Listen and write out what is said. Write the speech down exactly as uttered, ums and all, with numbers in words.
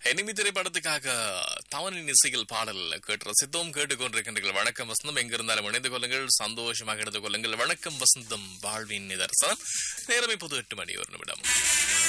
Enemy திரைப்படத்துக்காக தவனின் இசையில் பாடல் கேட்டு ரசித்தோம். கேட்டுக்கொண்டிருக்கின்றீர்கள் வணக்கம் வசந்தம். எங்கிருந்தாலும் இணைந்து கொள்ளுங்கள், சந்தோஷமாக எடுத்துக் கொள்ளுங்கள். வணக்கம் வசந்தம், வாழ்வின் நிதர்சனம். நேரம் இப்போது எட்டு மணி ஒரு நிமிடம்.